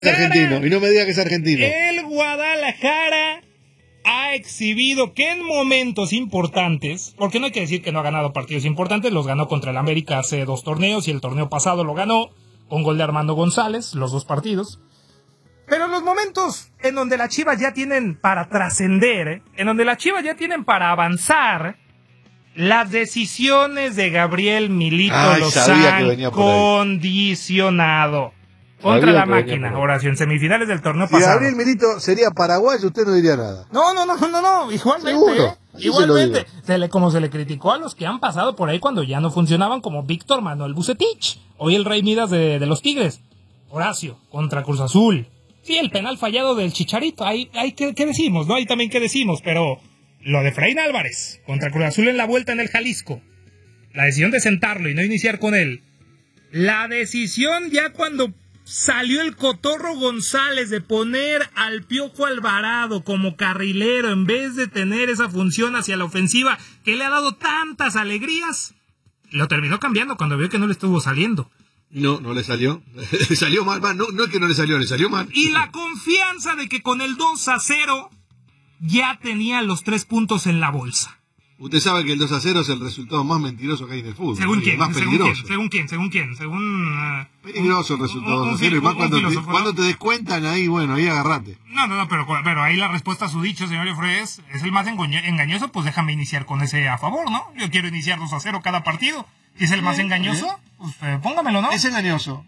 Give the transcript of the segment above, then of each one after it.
argentino, y no me diga que es argentino. El Guadalajara ha exhibido que en momentos importantes, porque no hay que decir que no ha ganado partidos importantes, los ganó contra el América hace 2 torneos y el torneo pasado lo ganó con gol de Armando González, los 2 partidos. Pero los momentos en donde las Chivas ya tienen para trascender, en donde las Chivas ya tienen para avanzar, las decisiones de Gabriel Milito los han condicionado. Contra la máquina, Horacio, en semifinales del torneo pasado. Si Gabriel Milito sería paraguayo, usted no diría nada. No, igualmente, igualmente. Como se le criticó a los que han pasado por ahí cuando ya no funcionaban, como Víctor Manuel Bucetich, hoy el Rey Midas de los Tigres. Horacio, contra Cruz Azul. Sí, el penal fallado del Chicharito, ahí ¿qué decimos? ¿No? Ahí también qué decimos, pero lo de Efraín Álvarez, contra Cruz Azul en la vuelta en el Jalisco. La decisión de sentarlo y no iniciar con él. La decisión ya cuando salió el Cotorro González de poner al Piojo Alvarado como carrilero en vez de tener esa función hacia la ofensiva que le ha dado tantas alegrías, lo terminó cambiando cuando vio que no le estuvo saliendo. No le salió. Le salió mal. No es que no le salió mal. Y la confianza de que con el 2-0 ya tenía los 3 puntos en la bolsa. Usted sabe que el 2-0 es el resultado más mentiroso que hay en el fútbol. ¿Según quién? Más peligroso. ¿Según quién? Peligroso el resultado 2-0. Y más cuando te descuentan ahí, bueno, ahí agarrate. No, pero ahí la respuesta a su dicho, señor Efraín, es el más engañoso, pues déjame iniciar con ese a favor, ¿no? Yo quiero iniciar 2-0 cada partido. Si es el más engañoso, pues póngamelo, ¿no? Es engañoso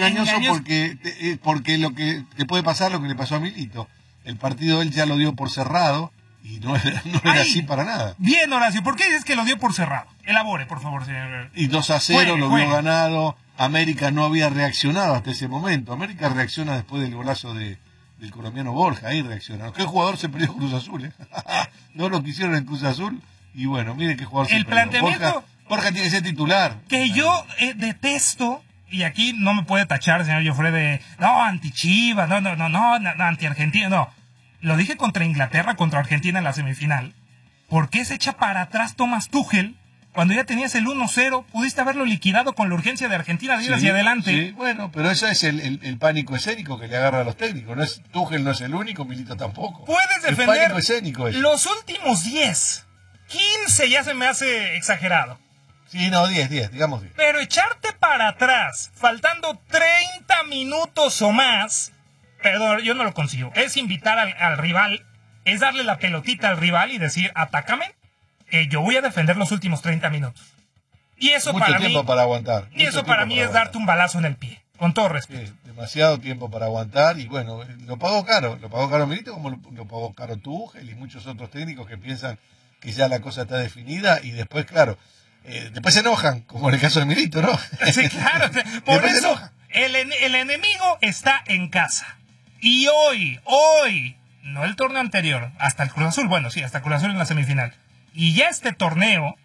porque lo que te puede pasar lo que le pasó a Milito. El partido él ya lo dio por cerrado. Y no era así para nada. Bien, Horacio, ¿por qué dices que lo dio por cerrado? Elabore, por favor, señor. Y 2-0 lo vio ganado. América no había reaccionado hasta ese momento. América reacciona después del golazo del colombiano Borja. Ahí reacciona. ¿Qué jugador se perdió Cruz Azul? No lo quisieron en Cruz Azul. Y bueno, miren qué jugador se perdió. El planteamiento... Borja tiene que ser titular. Que yo detesto... Y aquí no me puede tachar, señor Joffre, de... No, anti-Chivas, no, anti-Argentina, no. Lo dije contra Inglaterra, contra Argentina en la semifinal. ¿Por qué se echa para atrás Thomas Tuchel? Cuando ya tenías el 1-0, pudiste haberlo liquidado con la urgencia de Argentina de ir hacia adelante. Sí, bueno, pero eso es el pánico escénico que le agarra a los técnicos. Tuchel no es el único, Milito tampoco. Puedes defender el pánico escénico es. Los últimos 10. 15 ya se me hace exagerado. Sí, no, 10, digamos 10. Pero echarte para atrás, faltando 30 minutos o más... Perdón, yo no lo consigo. Es invitar al rival, es darle la pelotita al rival y decir, atácame, que yo voy a defender los últimos 30 minutos. Y eso mucho para tiempo mí, para aguantar. Y eso para mí es darte un balazo en el pie, con todo respeto. Sí, demasiado tiempo para aguantar y bueno, lo pagó caro Milito como lo pagó caro Tuchel y muchos otros técnicos que piensan que ya la cosa está definida y después, claro, después se enojan, como en el caso de Milito, ¿no? Sí, claro, por eso el enemigo está en casa. Y hoy, no el torneo anterior, hasta el Cruz Azul, bueno, sí, hasta el Cruz Azul en la semifinal. Y ya este torneo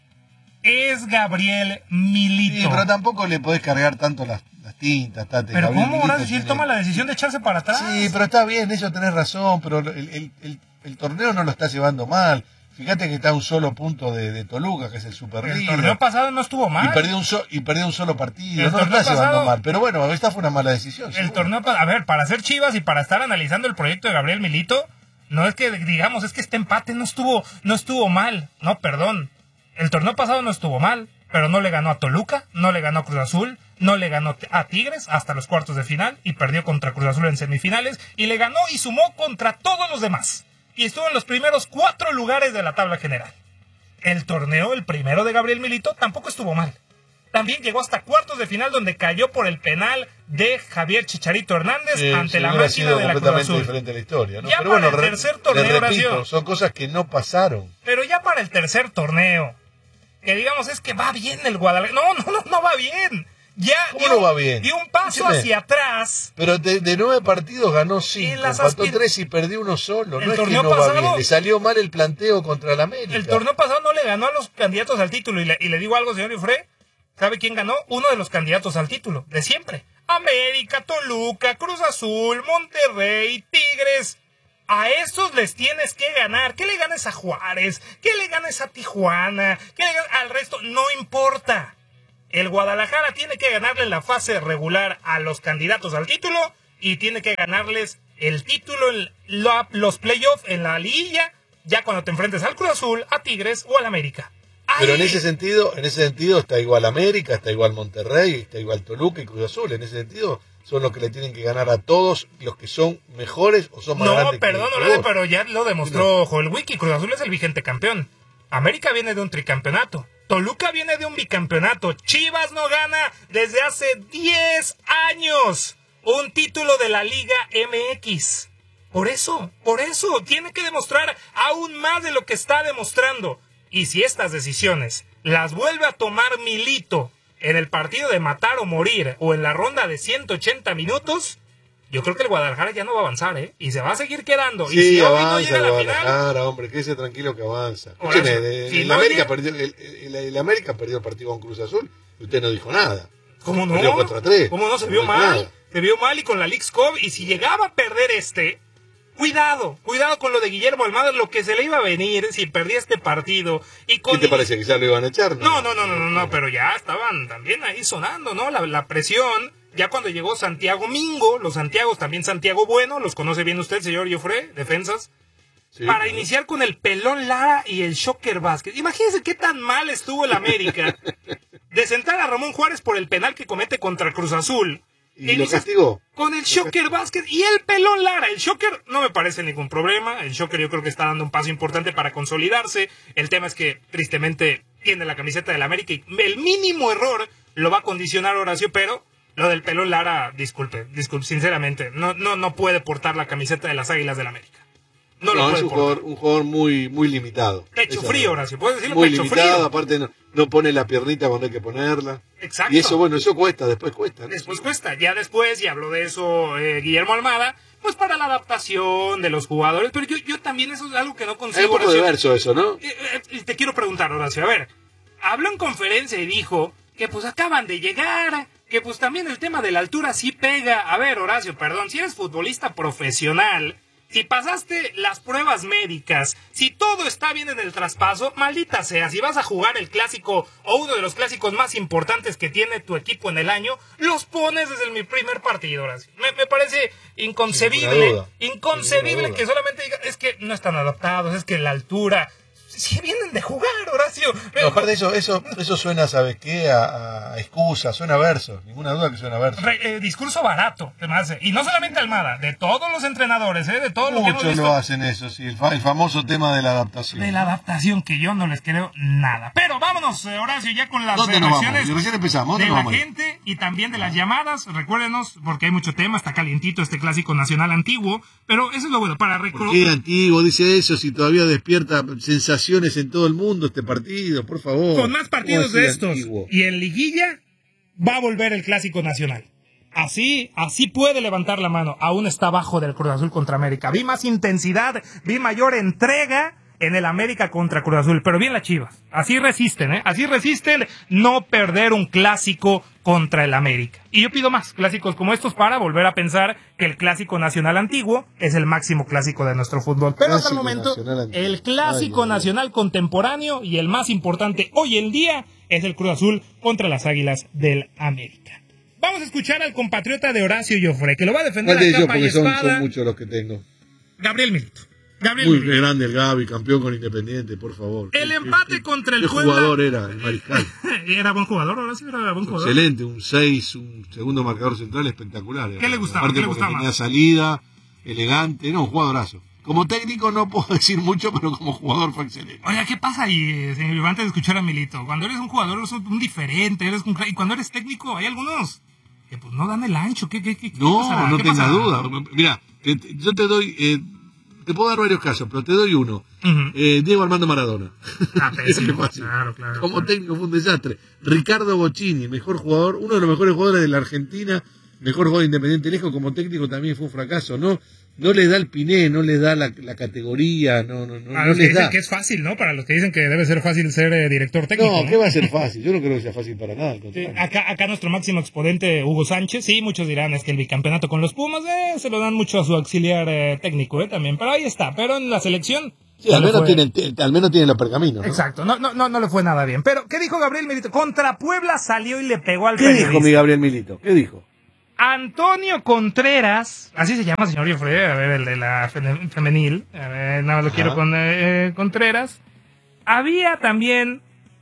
es Gabriel Milito. Sí, pero tampoco le podés cargar tanto las tintas, Tate. Pero Gabriel ¿cómo, Horacio, si él toma la decisión de echarse para atrás? Sí, pero está bien, eso tenés razón, pero el torneo no lo está llevando mal. Fíjate que está a un solo punto de Toluca, que es el superlíder. El torneo pasado no estuvo mal. Y perdió un solo partido. No lo está llevando mal. Pero bueno, esta fue una mala decisión. El torneo pasado, a ver, para hacer Chivas y para estar analizando el proyecto de Gabriel Milito, no es que digamos, es que este empate no estuvo mal. No, perdón. El torneo pasado no estuvo mal, pero no le ganó a Toluca, no le ganó a Cruz Azul, no le ganó a Tigres hasta los cuartos de final y perdió contra Cruz Azul en semifinales y le ganó y sumó contra todos los demás. Y estuvo en los primeros 4 lugares de la tabla general. El torneo, el primero de Gabriel Milito, tampoco estuvo mal. También llegó hasta cuartos de final donde cayó por el penal de Javier Chicharito Hernández ante la máquina de la Cruz Azul. Diferente la historia, ¿no? Ya pero para el tercer torneo, repito, son cosas que no pasaron. Pero ya para el tercer torneo, que digamos es que va bien el Guadalajara. No va bien. Ya ¿cómo no va bien? Dio un paso hacia atrás. Pero de 9 partidos ganó 5, empató 3 y perdió 1 solo. No es que no va bien, le salió mal el planteo contra el América. El torneo pasado no le ganó a los candidatos al título. Y le digo algo, señor Ifré. ¿Sabe quién ganó? Uno de los candidatos al título, de siempre. América, Toluca, Cruz Azul, Monterrey, Tigres. A esos les tienes que ganar. ¿Qué le ganes a Juárez? ¿Qué le ganes a Tijuana? ¿Qué le ganes al resto? No importa. El Guadalajara tiene que ganarle en la fase regular a los candidatos al título y tiene que ganarles el título en los playoffs en la liguilla, ya cuando te enfrentes al Cruz Azul, a Tigres o al América. ¡Ay! Pero en ese sentido está igual América, está igual Monterrey, está igual Toluca y Cruz Azul. En ese sentido son los que le tienen que ganar a todos los que son mejores o son más grandes. No, perdón, pero ya lo demostró Joel Wiki. Cruz Azul es el vigente campeón. América viene de un tricampeonato. Toluca viene de un bicampeonato. Chivas no gana desde hace 10 años un título de la Liga MX. Por eso, tiene que demostrar aún más de lo que está demostrando. Y si estas decisiones las vuelve a tomar Milito en el partido de matar o morir o en la ronda de 180 minutos, yo creo que el Guadalajara ya no va a avanzar, ¿eh? Y se va a seguir quedando. Sí, y si avanza no llega el a la Guadalajara, final, hombre, quédese tranquilo que avanza. Ahora, Escúcheme, el América perdió el partido con Cruz Azul y usted no dijo nada. ¿cómo no? Perdió 4-3. ¿Cómo no? Se vio mal. Se vio mal y con la Leagues Cup. Y si llegaba a perder cuidado con lo de Guillermo Almada, lo que se le iba a venir si perdía este partido. Y con ¿Qué te parece? ¿Que ya lo iban a echar? No, pero ya estaban también ahí sonando, ¿no? La presión. Ya cuando llegó Santiago Mingo, los Santiagos, también Santiago Bueno, los conoce bien usted, señor Joffre, defensas. Sí, para iniciar con el Pelón Lara y el Shocker Vázquez. Imagínense qué tan mal estuvo el América de sentar a Ramón Juárez por el penal que comete contra Cruz Azul. ¿Y lo castigó? Con el Shocker Vázquez y el Pelón Lara. El Shocker no me parece ningún problema. El Shocker yo creo que está dando un paso importante para consolidarse. El tema es que, tristemente, tiene la camiseta del América y el mínimo error lo va a condicionar Horacio, pero lo del Pelón Lara, disculpe, sinceramente, no puede portar la camiseta de las Águilas del América. No es un jugador muy limitado. Pecho frío, Horacio, puedes decirlo, muy pecho limitado, frío. Aparte no pone la piernita cuando hay que ponerla. Exacto. Y eso, eso cuesta, después cuesta. ¿no? Después cuesta. Ya después, y habló de eso Guillermo Almada, pues para la adaptación de los jugadores. Pero yo también eso es algo que no consigo. Es un poco Horacio. diverso eso, ¿no? Te quiero preguntar, Horacio, a ver, habló en conferencia y dijo que pues acaban de llegar, que pues también el tema de la altura sí pega. A ver, Horacio, perdón, si eres futbolista profesional, si pasaste las pruebas médicas, si todo está bien en el traspaso, maldita sea, si vas a jugar el clásico o uno de los clásicos más importantes que tiene tu equipo en el año, los pones desde mi primer partido, Horacio. Me parece inconcebible que solamente digan, es que no están adaptados, es que la altura. Si vienen de jugar, Horacio. No, aparte de eso suena, ¿sabes qué? A excusa, suena a verso. Ninguna duda que suena a verso. Discurso barato, te me hace. Y no solamente Almada, de todos los entrenadores, de todos los que hemos visto. Muchos lo hacen eso, sí. El famoso tema de la adaptación. De la adaptación, que yo no les creo nada. Pero vámonos, Horacio, ya con las reacciones recién empezamos. de la gente y también de las llamadas. Recuérdenos, porque hay mucho tema, está calientito este clásico nacional antiguo. Pero eso es lo bueno, para recordar. ¿Por qué antiguo? Dice eso, si todavía despierta sensaciones en todo el mundo este partido, por favor. Con más partidos de estos antiguo. Y en liguilla va a volver el clásico nacional. Así puede levantar la mano. Aún está abajo del Cruz Azul contra América. Vi más intensidad, vi mayor entrega en el América contra Cruz Azul. Pero bien las Chivas. Así resisten, Así resisten no perder un clásico contra el América. Y yo pido más clásicos como estos para volver a pensar que el clásico nacional antiguo es el máximo clásico de nuestro fútbol. Pero hasta el momento, el clásico nacional contemporáneo y el más importante hoy en día es el Cruz Azul contra las Águilas del América. Vamos a escuchar al compatriota de Horacio Joffre, que lo va a defender a capa y espada. Son muchos los que tengo. Gabriel Milito. Muy grande el Gaby, campeón con Independiente, por favor. El empate contra el Puebla. ¿Qué jugador era el Mariscal? Era buen jugador, ahora sí era buen jugador. Excelente, un 6, un segundo marcador central espectacular. ¿Qué le gustaba? Aparte porque tenía salida, elegante, un jugadorazo. Como técnico no puedo decir mucho, pero como jugador fue excelente. Oye, ¿qué pasa ahí, señor? Antes de escuchar a Milito, cuando eres un jugador eres un diferente, y cuando eres técnico hay algunos que pues no dan el ancho. ¿Qué pasará? No tenga duda. Mira, yo te doy... te puedo dar varios casos, pero te doy uno. Diego Armando Maradona. Claro. Como técnico fue un desastre. Ricardo Bocchini, mejor jugador, uno de los mejores jugadores de la Argentina, mejor jugador Independiente lejos, como técnico también fue un fracaso. No le da el piné, no le da la categoría, no los que dicen que es fácil, ¿no? Para los que dicen que debe ser fácil ser director técnico. No, ¿qué va a ser fácil? Yo no creo que sea fácil para nada. Acá nuestro máximo exponente, Hugo Sánchez, sí, muchos dirán es que el bicampeonato con los Pumas, se lo dan mucho a su auxiliar técnico, también, pero ahí está. Pero en la selección... Sí, al menos tienen los pergaminos, ¿no? Exacto, no le fue nada bien. Pero, ¿qué dijo Gabriel Milito? Contra Puebla salió y le pegó al periodista. ¿Qué dijo mi Gabriel Milito? ¿Qué dijo? Antonio Contreras, así se llama, señor Joffre, a ver, el de la femenil, a ver, nada más lo quiero con Contreras. Había también,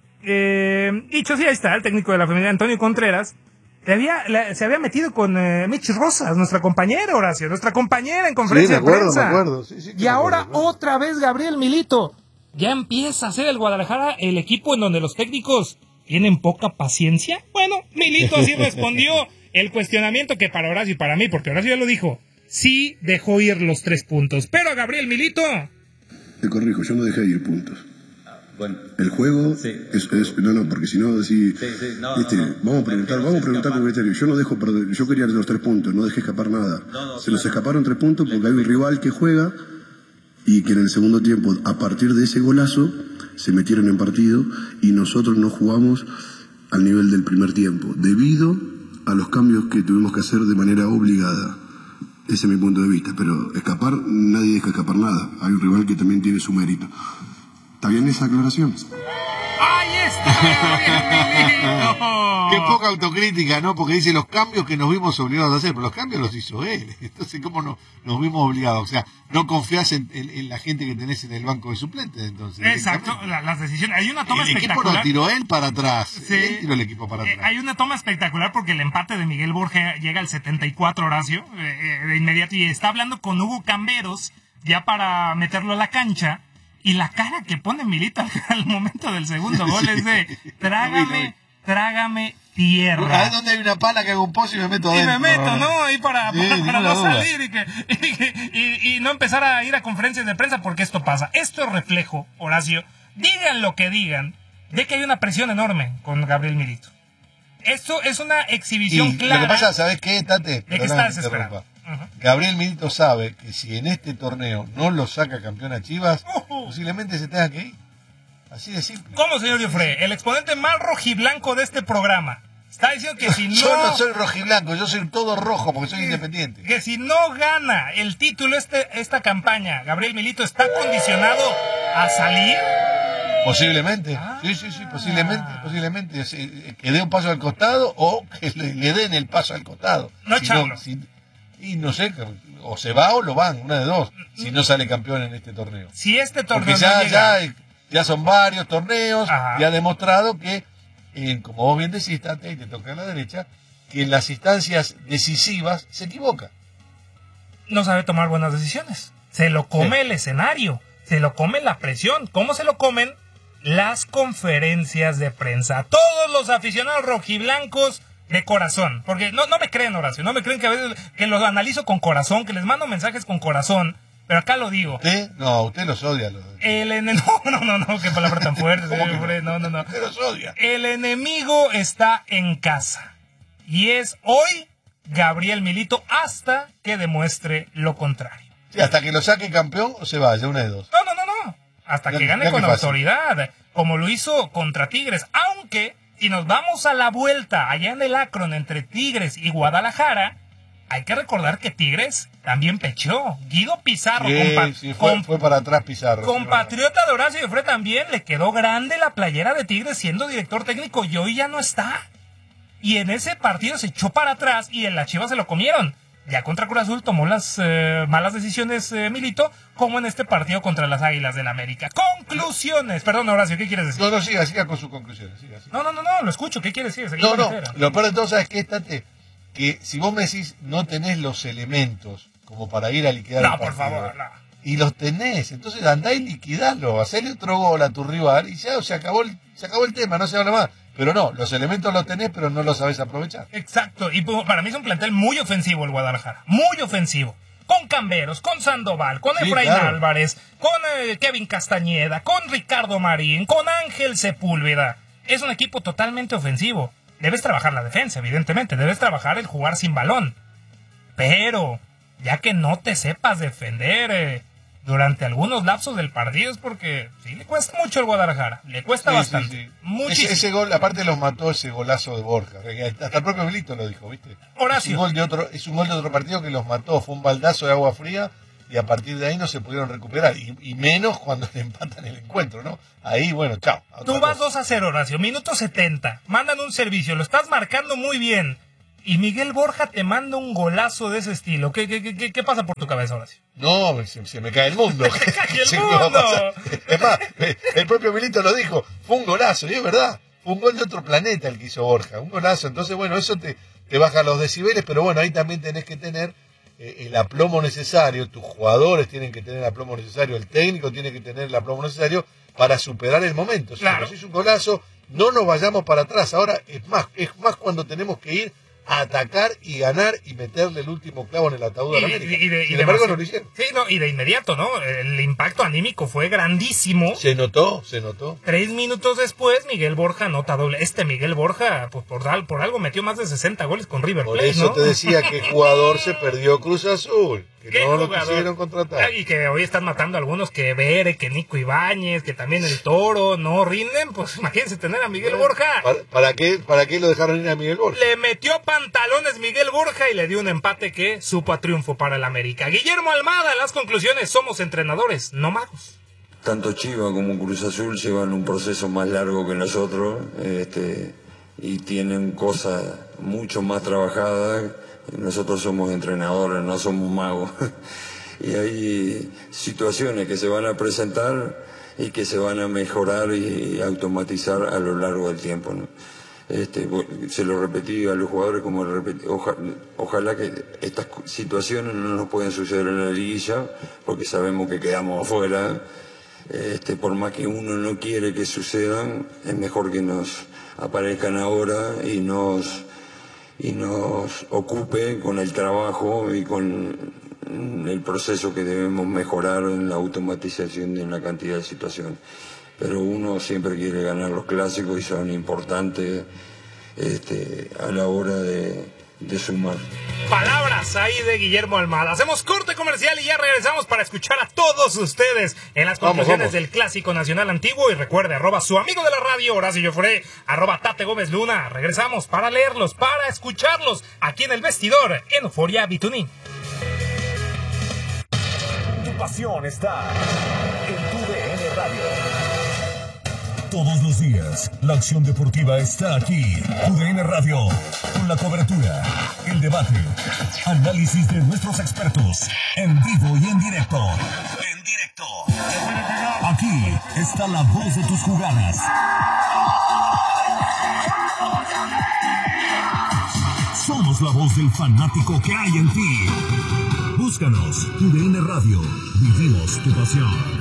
dicho, sí, ahí está, el técnico de la femenil, Antonio Contreras, se había metido con Mitch Rosas, nuestra compañera, Horacio, nuestra compañera en conferencia de prensa. Me acuerdo. Sí, y ahora otra vez Gabriel Milito. Ya empieza a ser el Guadalajara el equipo en donde los técnicos tienen poca paciencia. Bueno, Milito así respondió el cuestionamiento que para Horacio y para mí, porque Horacio ya lo dijo, sí dejó ir los 3 puntos. Pero a Gabriel Milito... Te corrijo, yo no dejé ir puntos. Bueno. El juego sí. es no, porque si no, vamos a preguntar con criterio. Yo no dejo perder, yo quería los 3 puntos, no dejé escapar nada. Se nos escaparon 3 puntos porque hay un rival que juega y que en el segundo tiempo, a partir de ese golazo, se metieron en partido y nosotros no jugamos al nivel del primer tiempo, debido a los cambios que tuvimos que hacer de manera obligada. Ese es mi punto de vista, pero escapar, nadie deja escapar nada. Hay un rival que también tiene su mérito. ¿Está bien esa aclaración? ¡Ahí está! Qué poca autocrítica, ¿no? Porque dice los cambios que nos vimos obligados a hacer, pero los cambios los hizo él. Entonces, ¿cómo nos vimos obligados? O sea, no confías en la gente que tenés en el banco de suplentes, entonces. Exacto, las decisiones. Hay una toma espectacular. El equipo lo tiró él para atrás. Sí. Él tiró el equipo para atrás. Hay una toma espectacular porque el empate de Miguel Borja llega al 74, Horacio, de inmediato, y está hablando con Hugo Camberos ya para meterlo a la cancha. Y la cara que pone Milito al momento del segundo gol es de trágame tierra. ¿Sabes dónde hay una pala que hago un pozo y me meto adentro? Y me meto, ¿no? Ahí para no salir y no empezar a ir a conferencias de prensa porque esto pasa. Esto es reflejo, Horacio, digan lo que digan, de que hay una presión enorme con Gabriel Milito. Esto es una exhibición clara. Lo que pasa, ¿sabes qué, Tate? De que está desesperado. Gabriel Milito sabe que si en este torneo no lo saca campeón a Chivas, posiblemente se tenga que ir. Así de simple. ¿Cómo, señor Joffre? El exponente más rojiblanco de este programa está diciendo que si no... Yo no soy rojiblanco, yo soy todo rojo porque soy independiente. Que si no gana el título esta campaña, Gabriel Milito está condicionado a salir. Posiblemente, sí, posiblemente. Que dé un paso al costado o que le den el paso al costado. No, y no sé, o se va o lo van, una de dos, si no sale campeón en este torneo. Si este torneo porque ya son varios torneos, y ha demostrado que, como vos bien decís, Tate, y te toca a la derecha, que en las instancias decisivas se equivoca. No sabe tomar buenas decisiones. Se lo come el escenario, se lo come la presión. ¿Cómo se lo comen? Las conferencias de prensa. Todos los aficionados rojiblancos de corazón, porque no me creen, Horacio, no me creen que a veces que los analizo con corazón, que les mando mensajes con corazón, pero acá lo digo. ¿Usted? No, usted los odia. No, qué palabra tan fuerte. No. Usted los odia. El enemigo está en casa, y es hoy Gabriel Milito hasta que demuestre lo contrario. Sí, hasta que lo saque campeón o se vaya, una de dos. No. Hasta que gane con autoridad, como lo hizo contra Tigres, aunque... Si nos vamos a la vuelta allá en el Akron entre Tigres y Guadalajara, hay que recordar que Tigres también pechó. Guido Pizarro, fue para atrás Pizarro. Compatriota de Horacio Joffre también, le quedó grande la playera de Tigres siendo director técnico y hoy ya no está. Y en ese partido se echó para atrás y en la Chivas se lo comieron. Ya contra Cruz Azul tomó las malas decisiones Milito, como en este partido contra las Águilas del América. Conclusiones. Perdón, Horacio, ¿qué quieres decir? No, siga con sus conclusiones. Siga. No, lo escucho. ¿Qué quieres decir? Lo peor de todo, ¿sabes qué, Tate? Que si vos me decís no tenés los elementos como para ir a liquidar el partido, por favor, no. Y los tenés, entonces andá y liquidalo, hacerle otro gol a tu rival y ya se acabó el tema, no se habla más. Pero no, los elementos los tenés, pero no los sabés aprovechar. Exacto, y para mí es un plantel muy ofensivo el Guadalajara, muy ofensivo. Con Camberos, con Sandoval, con Efraín Álvarez, con Kevin Castañeda, con Ricardo Marín, con Ángel Sepúlveda. Es un equipo totalmente ofensivo. Debes trabajar la defensa, evidentemente, debes trabajar el jugar sin balón. Pero, ya que no te sepas defender durante algunos lapsos del partido, es porque sí le cuesta mucho al Guadalajara, le cuesta bastante. Muchísimo. Ese gol, aparte los mató ese golazo de Borja, hasta el propio Milito lo dijo, ¿viste? Horacio. Es un gol de otro partido que los mató, fue un baldazo de agua fría y a partir de ahí no se pudieron recuperar, y menos cuando le empatan el encuentro, ¿no? Ahí, bueno, chao. Tú vas 2-0, Horacio, minuto 70, mandan un servicio, lo estás marcando muy bien, y Miguel Borja te manda un golazo de ese estilo. ¿Qué pasa por tu cabeza, Horacio? No, se me cae el mundo. ¡Se cae el mundo! Es más, el propio Milito lo dijo, fue un golazo, y es verdad, fue un gol de otro planeta el que hizo Borja, un golazo. Entonces, bueno, eso te baja los decibeles, pero bueno, ahí también tenés que tener el aplomo necesario, tus jugadores tienen que tener el aplomo necesario, el técnico tiene que tener el aplomo necesario para superar el momento. Claro. Si es un golazo, no nos vayamos para atrás. Ahora es más cuando tenemos que ir a atacar y ganar y meterle el último clavo en el ataúd a la América. Sin embargo, no lo hicieron. Sí, no, y de inmediato, ¿no? El impacto anímico fue grandísimo. Se notó. 3 minutos después, Miguel Borja anota doble. Miguel Borja, pues por algo metió más de 60 goles con River Plate, por eso, ¿no? Te decía que jugador se perdió Cruz Azul. Que no lo quisieron contratar. Y que hoy están matando a algunos, que Bere, que Nico Ibáñez, que también el Toro, no rinden. Pues imagínense tener a Miguel Borja. ¿Para qué lo dejaron ir a Miguel Borja? Le metió pantalones Miguel Borja y le dio un empate que supo a triunfo para el América. Guillermo Almada, en las conclusiones, somos entrenadores, no magos. Tanto Chivas como Cruz Azul llevan un proceso más largo que nosotros, y tienen cosas mucho más trabajadas. Nosotros somos entrenadores, no somos magos. Y hay situaciones que se van a presentar y que se van a mejorar y automatizar a lo largo del tiempo, ¿no? Se lo repetí a los jugadores, como ojalá que estas situaciones no nos pueden suceder en la liguilla, porque sabemos que quedamos afuera. Por más que uno no quiere que sucedan, es mejor que nos aparezcan ahora y nos ocupe con el trabajo y con el proceso que debemos mejorar en la automatización de una cantidad de situaciones. Pero uno siempre quiere ganar los clásicos y son importantes a la hora de sumar. Palabras ahí de Guillermo Almada. Hacemos corte comercial y ya regresamos para escuchar a todos ustedes en las conclusiones del Clásico Nacional Antiguo. Y recuerde, @su amigo de la radio, Horacio Joffre, @Tate Gómez Luna. Regresamos para leerlos, para escucharlos aquí en El Vestidor, en Euforia Bituní. Tu pasión está en tu DN Radio. Todos los días, la acción deportiva está aquí. UDN Radio, con la cobertura, el debate, análisis de nuestros expertos, en vivo y en directo. Aquí está la voz de tus jugadas. Somos la voz del fanático que hay en ti. Búscanos, UDN Radio. Vivimos tu pasión.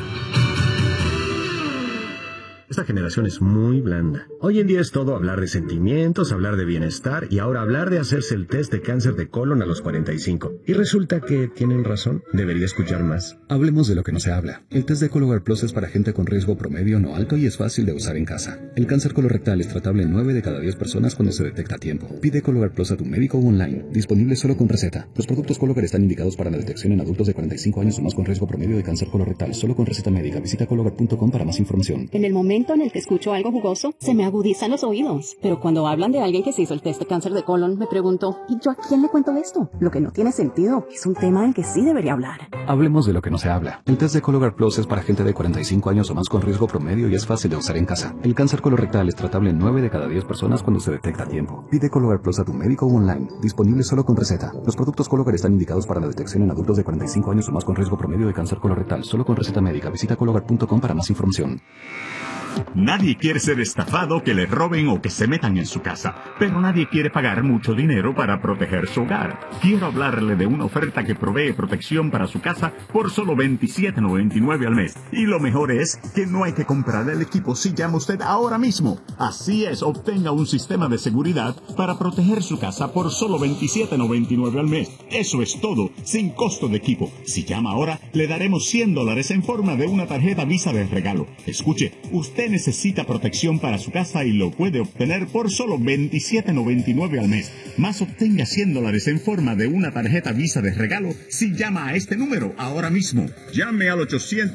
Esta generación es muy blanda. Hoy en día es todo hablar de sentimientos, hablar de bienestar y ahora hablar de hacerse el test de cáncer de colon a los 45. Y resulta que tienen razón. Debería escuchar más. Hablemos de lo que no se habla. El test de Cologuard Plus es para gente con riesgo promedio no alto y es fácil de usar en casa. El cáncer colorectal es tratable en 9 de cada 10 personas cuando se detecta a tiempo. Pide Cologuard Plus a tu médico o online. Disponible solo con receta. Los productos Cologuard están indicados para la detección en adultos de 45 años o más con riesgo promedio de cáncer colorectal. Solo con receta médica. Visita cologuard.com para más información. En el momento en el que escucho algo jugoso, se me agudizan los oídos. Pero cuando hablan de alguien que se hizo el test de cáncer de colon, me pregunto, ¿y yo a quién le cuento esto? Lo que no tiene sentido. Es un tema del que sí debería hablar. Hablemos de lo que no se habla. El test de Cologuard Plus es para gente de 45 años o más con riesgo promedio y es fácil de usar en casa. El cáncer colorectal es tratable en 9 de cada 10 personas cuando se detecta a tiempo. Pide Cologuard Plus a tu médico o online. Disponible solo con receta. Los productos Cologuard están indicados para la detección en adultos de 45 años o más con riesgo promedio de cáncer colorectal. Solo con receta médica. Visita cologuard.com para más información. Nadie quiere ser estafado, que le roben o que se metan en su casa, pero nadie quiere pagar mucho dinero para proteger su hogar. Quiero hablarle de una oferta que provee protección para su casa por solo $27.99 al mes. Y lo mejor es que no hay que comprar el equipo si llama usted ahora mismo. Así es, obtenga un sistema de seguridad para proteger su casa por solo $27.99 al mes. Eso es todo, sin costo de equipo. Si llama ahora, le daremos $100 en forma de una tarjeta Visa de regalo. Escuche, usted necesita protección para su casa y lo puede obtener por solo $27.99 al mes. Más obtenga $100 en forma de una tarjeta Visa de regalo si llama a este número ahora mismo. Llame al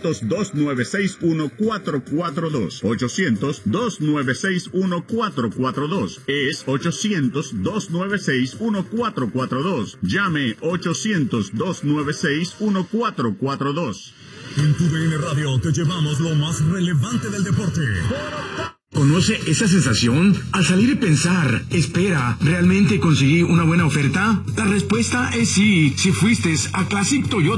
800-296-1442. 800-296-1442. Es 800-296-1442. Llame 800-296-1442. En tu DN Radio te llevamos lo más relevante del deporte. ¿Conoce esa sensación? Al salir y pensar, espera, ¿realmente conseguí una buena oferta? La respuesta es sí, si fuiste a Classic Toyota